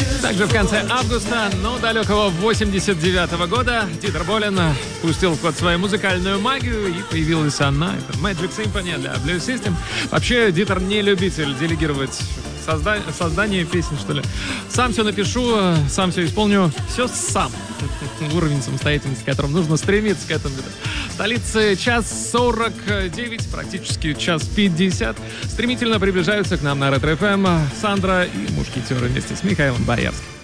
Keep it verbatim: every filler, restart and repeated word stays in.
Также в конце августа, но далекого восемьдесят девятого года, Дитер Болен пустил в ход свою музыкальную магию, и появилась она, это Magic Symphony для Blue System. Вообще, Дитер не любитель делегировать созда- создание песен, что ли. Сам все напишу, сам все исполню, все сам. Уровень самостоятельности, к которому нужно стремиться к этому. В столице час сорок девять, практически час пятьдесят. Стремительно приближаются к нам на Ретро эф эм Сандра и Мушкетеры вместе с Михаилом Боярским.